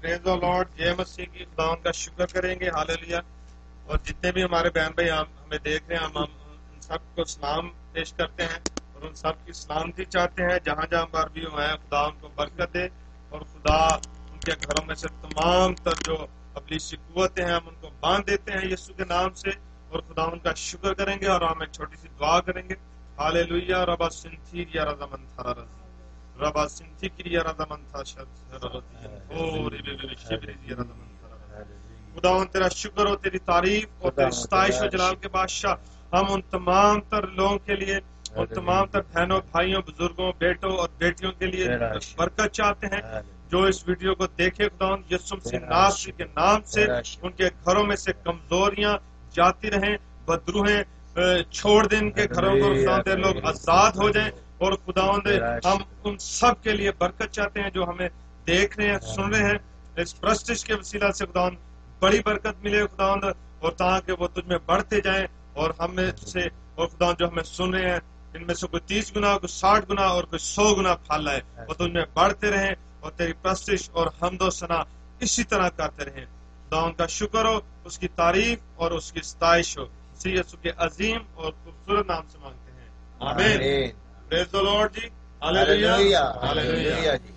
پریز دی lord, جے مسیح کی خداوند کا شکر کریں گے، ہاللویا۔ اور جتنے بھی ہمارے بہن بھائی ہمیں دیکھ رہے ہیں، ہم ان سب کو سلام پیش کرتے ہیں اور ان سب کی سلامتی چاہتے ہیں جہاں جہاں پر بھی وہ ہیں۔ خدا ان کو برکت دے اور خدا ان کے گھروں میں سے تمام تر جو ابلیسی قوتیں ہیں ہم ان کو باندھ دیتے ہیں یسوع کے نام سے، اور خدا ان کا شکر کریں گے اور ہم ایک چھوٹی سی دعا کریں گے۔ ہاللویا۔ ربا سنتھیر یا رضا من تھارا رضی ربا سنتھیر یا رضا من تھا شد اور خداوند تیرا شکر ہو، تیری تعریف اور تیری ستائش و جلال کے بادشاہ، ہم ان تمام تر لوگوں کے لیے، ان تمام تر بہنوں بھائیوں بزرگوں بیٹوں اور بیٹیوں کے لیے برکت چاہتے ہیں جو اس ویڈیو کو دیکھے۔ خداوند یسوع مسیح ناصری کے نام سے ان کے گھروں میں سے کمزوریاں جاتی رہیں، بدروہیں چھوڑ دیں ان کے گھروں کو، خداوند لوگ آزاد ہو جائیں۔ اور خداوند ہم ان سب کے لیے برکت چاہتے ہیں جو ہمیں دیکھ رہے ہیں، سن رہے ہیں، اس پرستش کے وسیلہ سے خداوند بڑی برکت ملے خداوند، اور تاکہ وہ تجھ میں بڑھتے جائیں، اور ہم میں سے اور خداوند جو ہمیں سن رہے ہیں ان میں سے کوئی 30 گنا، کوئی 60 گنا اور کوئی 100 گنا پھل لائے، وہ تجھ میں بڑھتے رہیں اور تیری پرستش اور حمد و ثنا اسی طرح کرتے رہیں۔ خداوند کا شکر ہو، اس کی تعریف اور اس کی ستائش ہو، اسی یسوع کے عظیم اور خوبصورت نام سے مانگتے ہیں، آمین۔ پریز دی لارڈ جی، ہاللویا، ہاللویا۔